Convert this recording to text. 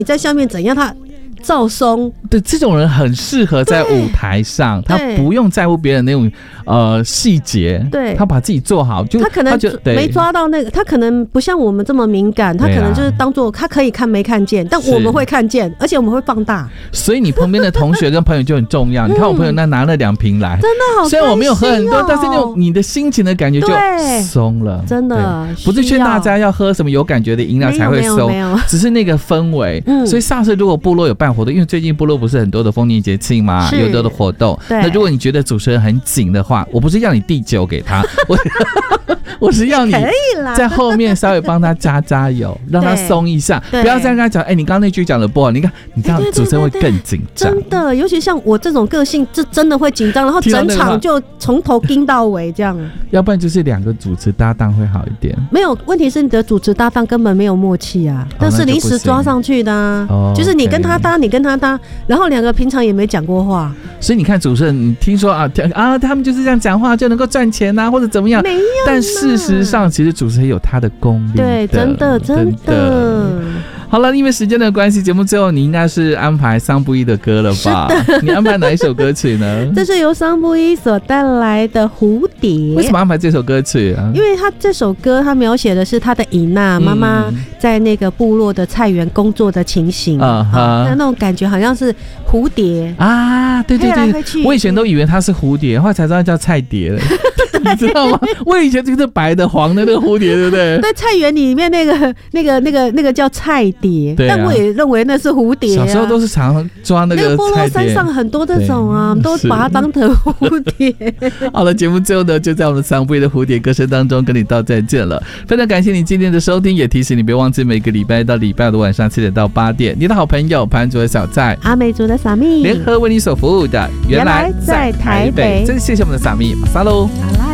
你在下面怎样，他照松。 对，这种人很适合在舞台上，他不用在乎别人那种细节， 对， 他把自己做好，就他可能没抓到那个，他可能不像我们这么敏感，他可能就是当做他可以看没看见，但我们会看见，而且我们会放大。 所以你旁边的同学跟朋友就很重要。你看我朋友那拿了2瓶来， 真的好开心哦， 虽然我没有喝很多，但是那种你的心情的感觉就松了， 真的不是劝大家要喝什么有感觉的饮料才会松，只是那个氛围。所以上次如果部落有办活动，因为最近部落不是很多的丰年节庆嘛，有很多的活动，那如果你觉得主持人很紧的话，我不是要你递酒给他，我是要你在后面稍微帮他加油，让他松一下，不要再跟他讲，你刚刚那句讲的不好，你看你这样主持人会更紧张， 真的，尤其像我这种个性，这真的会紧张，然后整场就从头盯到尾这样。 要不然就是2个主持搭档会好一点。 没有问题是你的主持搭档根本没有默契啊，但是临时抓上去的啊，就是你跟他搭，你跟他搭，然后2个平常也没讲过话。 所以你看主持人，你听说他们就是这样讲话就能够赚钱啊，或者怎么样？ 没有， 但事实上，其实主持人有他的功力。 对，真的。 好了，因为时间的关系，节目最后你应该是安排桑布伊的歌了吧？你安排哪一首歌曲呢？ 这是由桑布伊所带来的《蝴蝶》。 为什么安排这首歌曲啊？ 因为他这首歌，他描写的是他的伊娜妈妈在那个部落的菜园工作的情形，那种感觉好像是蝴蝶啊， 对，我以前都以为它是蝴蝶，后来才知道叫菜蝶了。你知道吗？我以前就是白的、黄的那个蝴蝶，对不对？ 在菜园里面那个叫菜蝶，但我也认为那是蝴蝶。 小时候都是常抓那个部落山上很多这种啊，都把它当成蝴蝶。 好了，节目最后呢，就在我们桑布伊的蝴蝶歌声当中跟你道再见了。非常感谢你今天的收听，也提醒你别忘记每个礼拜到礼拜5的晚上7点到8点，你的好朋友潘族的小蔡、 阿美族的萨密联合为你所服务的，原来在台北。真谢谢我们的萨密，马萨喽。